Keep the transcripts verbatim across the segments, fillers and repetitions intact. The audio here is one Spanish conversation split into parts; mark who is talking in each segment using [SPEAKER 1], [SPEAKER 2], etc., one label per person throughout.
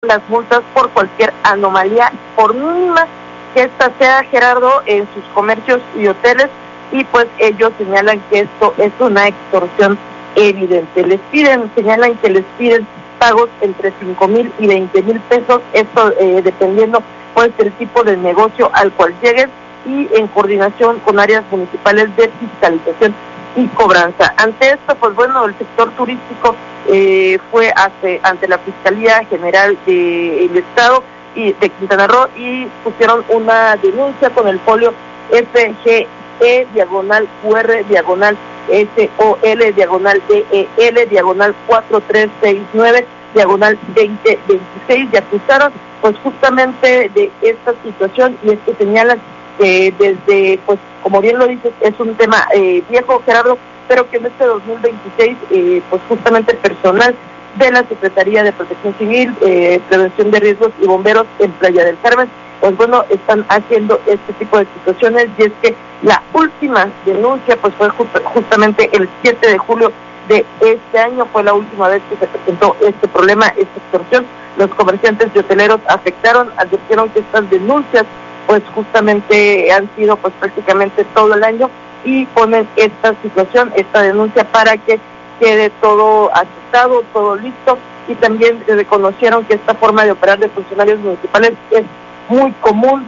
[SPEAKER 1] las multas por cualquier anomalía, por mínima que esta sea, Gerardo, en sus comercios y hoteles, y pues ellos señalan que esto es una extorsión evidente. Les piden, señalan que les piden pagos entre cinco mil y veinte mil pesos, esto eh, dependiendo pues del tipo de negocio al cual lleguen, y en coordinación con áreas municipales de fiscalización y cobranza. Ante esto, pues bueno, el sector turístico eh, fue hace, ante la Fiscalía General del Estado y de Quintana Roo y pusieron una denuncia con el folio F G E diagonal Q R diagonal S O L diagonal D E L diagonal cuatro tres seis nueve diagonal veinte veintiséis, y acusaron pues justamente de esta situación, y es que señalan que desde, pues como bien lo dices, es un tema eh, viejo, Gerardo, pero que en este dos mil veintiséis eh, pues justamente personal de la Secretaría de Protección Civil, eh, Prevención de Riesgos y Bomberos en Playa del Carmen, pues bueno, están haciendo este tipo de situaciones, y es que la última denuncia pues fue just, justamente el siete de julio de este año, fue la última vez que se presentó este problema, esta extorsión. Los comerciantes y hoteleros afectaron, advirtieron que estas denuncias pues justamente han sido pues prácticamente todo el año, y ponen esta situación, esta denuncia para que quede todo aceptado, todo listo, y también reconocieron que esta forma de operar de funcionarios municipales es muy común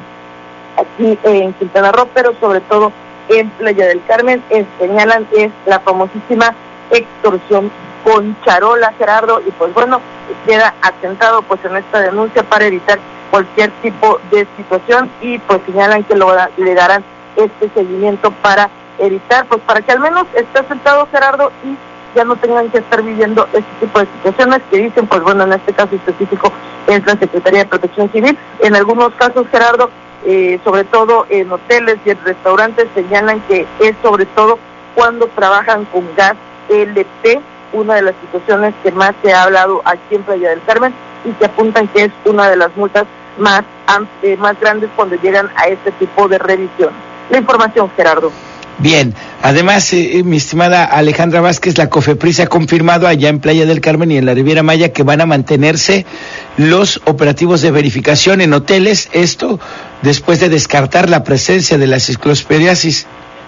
[SPEAKER 1] aquí en Quintana Roo, pero sobre todo en Playa del Carmen. Eh, señalan es la famosísima extorsión con charola, Gerardo, y pues bueno, queda atentado pues en esta denuncia para evitar cualquier tipo de situación, y pues señalan que lo, le darán este seguimiento para evitar, pues para que al menos esté asentado, Gerardo, y ya no tengan que estar viviendo este tipo de situaciones que dicen, pues bueno, en este caso específico es la Secretaría de Protección Civil. En algunos casos, Gerardo, eh, sobre todo en hoteles y en restaurantes, señalan que es sobre todo cuando trabajan con gas L P, una de las situaciones que más se ha hablado aquí en Playa del Carmen, y que apuntan que es una de las multas más, eh, más grandes cuando llegan a este tipo de revisión. La información, Gerardo.
[SPEAKER 2] Bien, además, eh, mi estimada Alejandra Vázquez, la COFEPRIS ha confirmado allá en Playa del Carmen y en la Riviera Maya que van a mantenerse los operativos de verificación en hoteles, esto después de descartar la presencia de la ciclosporiasis.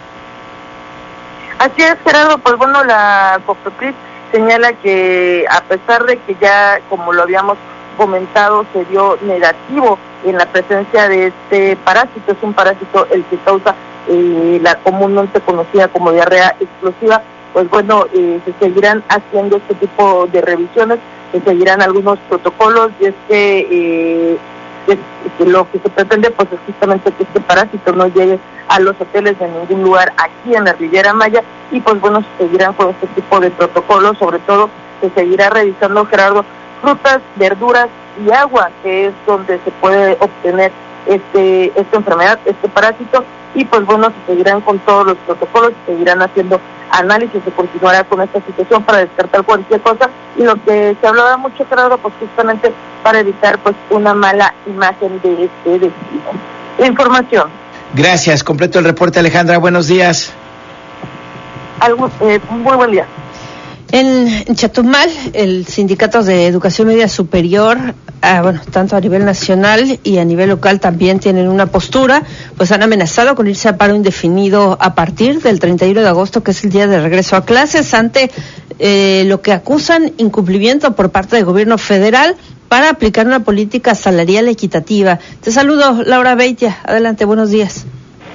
[SPEAKER 1] Así es, Gerardo, pues bueno, la COFEPRIS señala que a pesar de que ya, como lo habíamos comentado, se dio negativo en la presencia de este parásito, es un parásito el que causa eh, la comúnmente conocida como diarrea explosiva, pues bueno, eh, se seguirán haciendo este tipo de revisiones, se seguirán algunos protocolos, y es que, eh, es, que lo que se pretende pues es justamente que este parásito no llegue a los hoteles en ningún lugar aquí en la Riviera Maya, y pues bueno, se seguirán con este tipo de protocolos, sobre todo se seguirá revisando, Gerardo, frutas, verduras y agua, que es donde se puede obtener este esta enfermedad, este parásito, y pues bueno, se seguirán con todos los protocolos, se seguirán haciendo análisis, se continuará con esta situación para descartar cualquier cosa, y lo que se hablaba mucho, Gerardo, pues justamente para evitar pues una mala imagen de este destino. La información.
[SPEAKER 2] Gracias, completo el reporte, Alejandra, buenos días.
[SPEAKER 1] Algo, eh, muy buen día.
[SPEAKER 3] En Chetumal, el Sindicato de Educación Media Superior, ah, bueno, tanto a nivel nacional y a nivel local también tienen una postura, pues han amenazado con irse a paro indefinido a partir del treinta y uno de agosto, que es el día de regreso a clases, ante eh, lo que acusan incumplimiento por parte del gobierno federal para aplicar una política salarial equitativa. Te saludo, Laura Beitia. Adelante, buenos días.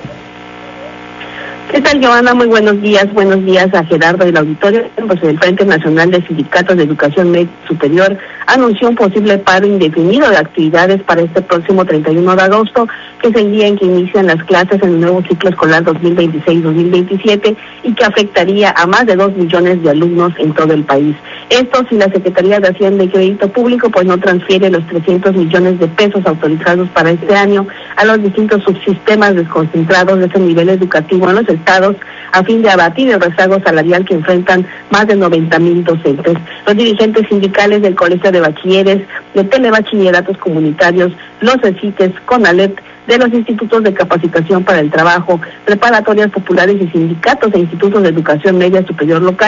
[SPEAKER 4] ¿Qué tal, Joana? Muy buenos días. Buenos días a Gerardo y el auditorio. Pues el Frente Nacional de Sindicatos de Educación Media Superior anunció un posible paro indefinido de actividades para este próximo treinta y uno de agosto, que es el día en que inician las clases en el nuevo ciclo escolar dos mil veintiséis dos mil veintisiete y que afectaría a más de dos millones de alumnos en todo el país. Esto si la Secretaría de Hacienda y Crédito Público pues no transfiere los trescientos millones de pesos autorizados para este año a los distintos subsistemas desconcentrados de ese nivel educativo en los estados, a fin de abatir el rezago salarial que enfrentan más de noventa mil docentes. Los dirigentes sindicales del Colegio de Bachilleres, de Telebachilleratos Comunitarios, los CECITES, CONALEP, de los institutos de capacitación para el trabajo, preparatorias populares y sindicatos e institutos de educación media superior locales,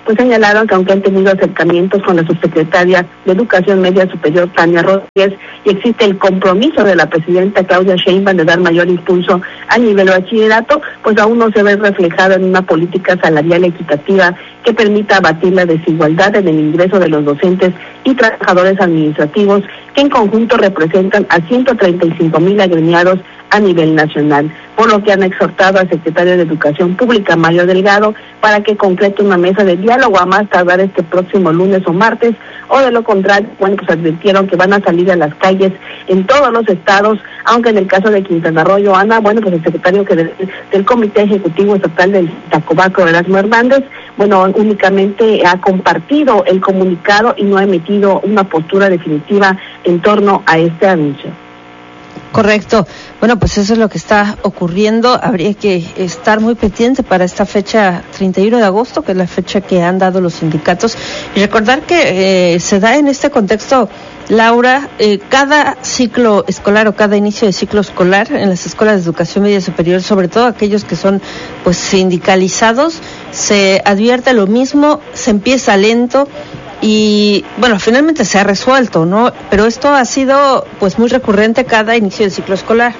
[SPEAKER 4] pues señalaron que aunque han tenido acercamientos con la subsecretaria de Educación Media Superior, Tania Rodríguez, y existe el compromiso de la presidenta Claudia Sheinbaum de dar mayor impulso al nivel de bachillerato, pues aún no se ve reflejado en una política salarial equitativa que permita abatir la desigualdad en el ingreso de los docentes y trabajadores administrativos, que en conjunto representan a ciento treinta y cinco mil agremiados a nivel nacional, por lo que han exhortado al secretario de Educación Pública, Mario Delgado, para que concrete una mesa de diálogo a más tardar este próximo lunes o martes, o de lo contrario, bueno, pues advirtieron que van a salir a las calles en todos los estados, aunque en el caso de Quintana Roo, Joana, bueno, pues el secretario que del, del Comité Ejecutivo Estatal del Tacobaco, Erasmo Hernández, bueno, únicamente ha compartido el comunicado y no ha emitido una postura definitiva en torno a este anuncio.
[SPEAKER 3] Correcto. Bueno, pues eso es lo que está ocurriendo. Habría que estar muy pendiente para esta fecha treinta y uno de agosto, que es la fecha que han dado los sindicatos. Y recordar que eh, se da en este contexto, Laura, eh, cada ciclo escolar o cada inicio de ciclo escolar en las escuelas de educación media superior, sobre todo aquellos que son pues sindicalizados, se advierte lo mismo, se empieza lento. Y bueno, finalmente se ha resuelto, ¿no? Pero esto ha sido pues muy recurrente cada inicio de ciclo escolar.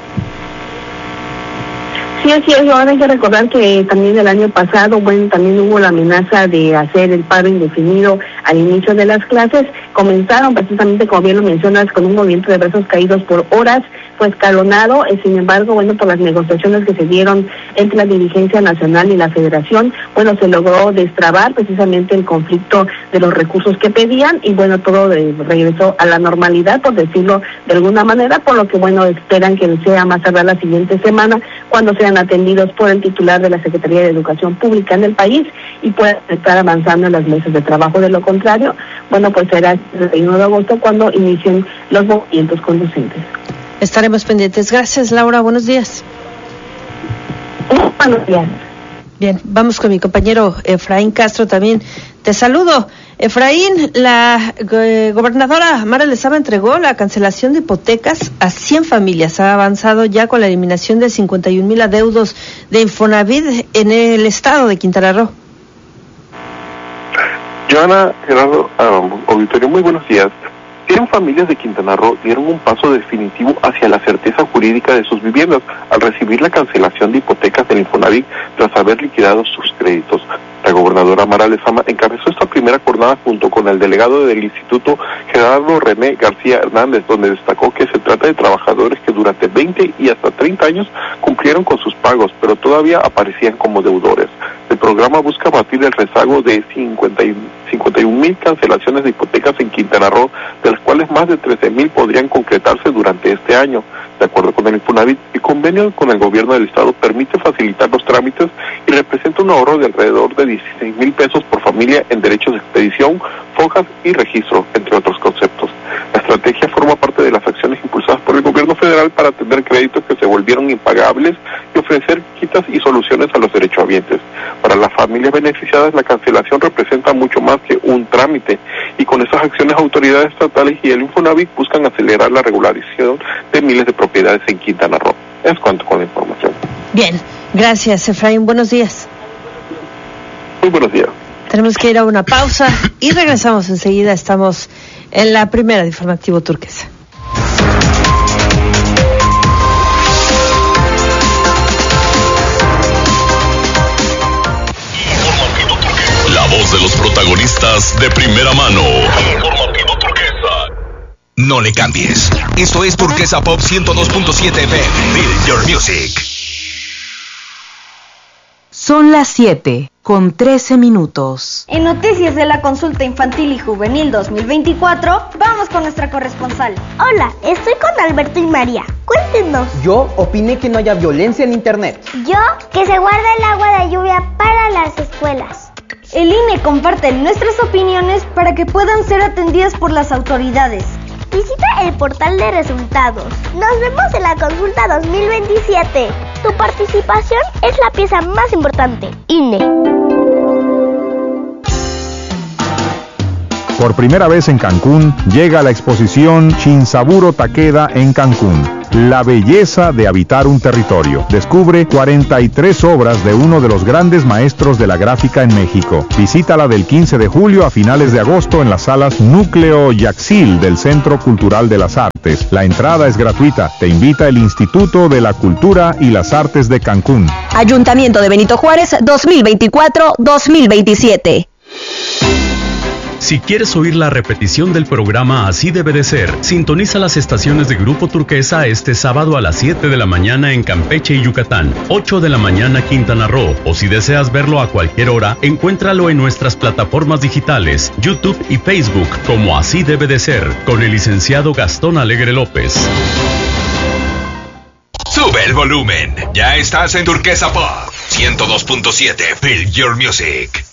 [SPEAKER 4] Sí, así es. Ahora hay que recordar que también el año pasado, bueno, también hubo la amenaza de hacer el paro indefinido al inicio de las clases. Comenzaron precisamente, como bien lo mencionas, con un movimiento de brazos caídos por horas, fue escalonado. Eh, sin embargo, bueno, por las negociaciones que se dieron entre la dirigencia nacional y la federación, bueno, se logró destrabar precisamente el conflicto de los recursos que pedían y bueno, todo de, regresó a la normalidad, por decirlo de alguna manera, por lo que bueno, esperan que sea más tarde la siguiente semana cuando sean atendidos por el titular de la Secretaría de Educación Pública en el país y puedan estar avanzando en las mesas de trabajo. De lo contrario, bueno, pues será el treinta y uno de agosto cuando inicien los movimientos conducentes.
[SPEAKER 3] Estaremos pendientes. Gracias, Laura. Buenos días.
[SPEAKER 4] Buenos días.
[SPEAKER 3] Bien, vamos con mi compañero Efraín Castro también. Te saludo. Efraín, la eh, gobernadora Mara Lezama entregó la cancelación de hipotecas a cien familias. Ha avanzado ya con la eliminación de cincuenta y un mil adeudos de Infonavit en el estado de Quintana Roo.
[SPEAKER 5] Joana, Gerardo, um, auditorio, muy buenos días. cien familias de Quintana Roo dieron un paso definitivo hacia la certeza jurídica de sus viviendas al recibir la cancelación de hipotecas del Infonavit tras haber liquidado sus créditos. La gobernadora Mara Lezama encabezó esta primera jornada junto con el delegado del Instituto, Gerardo René García Hernández, donde destacó que se trata de trabajadores que durante veinte y hasta treinta años cumplieron con sus pagos, pero todavía aparecían como deudores. El programa busca abatir el rezago de cincuenta y un mil cancelaciones de hipotecas en Quintana Roo, de las cuales más de trece mil podrían concretarse durante este año. De acuerdo con el Infonavit, el convenio con el gobierno del estado permite facilitar los trámites y representa un ahorro de alrededor de dieciséis mil pesos por familia en derechos de expedición, fojas y registro, entre otros conceptos. La estrategia forma parte de las acciones impulsadas por el gobierno federal para atender créditos que se volvieron impagables y ofrecer quitas y soluciones a los derechohabientes. Para las familias beneficiadas, la cancelación representa mucho más que un trámite, y con esas acciones autoridades estatales y el Infonavit buscan acelerar la regularización de miles de propiedades en Quintana Roo. Es cuanto con la información.
[SPEAKER 3] Bien, gracias, Efraín. Buenos días.
[SPEAKER 5] Muy buenos días.
[SPEAKER 3] Tenemos que ir a una pausa y regresamos enseguida. Estamos en la primera de Informativo Turquesa.
[SPEAKER 6] La voz de los protagonistas de primera mano. Informativo Turquesa. No le cambies. Esto es Turquesa Pop ciento dos punto siete F M. Build your music.
[SPEAKER 7] Son las siete con trece minutos.
[SPEAKER 8] En noticias de la consulta infantil y juvenil dos mil veinticuatro, vamos con nuestra corresponsal.
[SPEAKER 9] Hola, estoy con Alberto y María. Cuéntenos.
[SPEAKER 10] Yo opiné que no haya violencia en internet.
[SPEAKER 9] Yo, que se guarda el agua de lluvia para las escuelas.
[SPEAKER 8] El I N E comparte nuestras opiniones para que puedan ser atendidas por las autoridades.
[SPEAKER 9] Visita el portal de resultados. Nos vemos en la consulta dos mil veintisiete. Tu participación es la pieza más importante. I N E.
[SPEAKER 11] Por primera vez en Cancún, llega la exposición Shinsaburo Takeda en Cancún. La belleza de habitar un territorio. Descubre cuarenta y tres obras de uno de los grandes maestros de la gráfica en México. Visítala del quince de julio a finales de agosto en las salas Núcleo Yaxil del Centro Cultural de las Artes. La entrada es gratuita. Te invita el Instituto de la Cultura y las Artes de Cancún.
[SPEAKER 12] Ayuntamiento de Benito Juárez dos mil veinticuatro dos mil veintisiete.
[SPEAKER 13] Si quieres oír la repetición del programa Así Debe de Ser, sintoniza las estaciones de Grupo Turquesa este sábado a las siete de la mañana en Campeche y Yucatán, ocho de la mañana Quintana Roo, o si deseas verlo a cualquier hora, encuéntralo en nuestras plataformas digitales, YouTube y Facebook como Así Debe de Ser, con el licenciado Gastón Alegre López.
[SPEAKER 6] Sube el volumen, ya estás en Turquesa Pop ciento dos punto siete, Feel Your Music.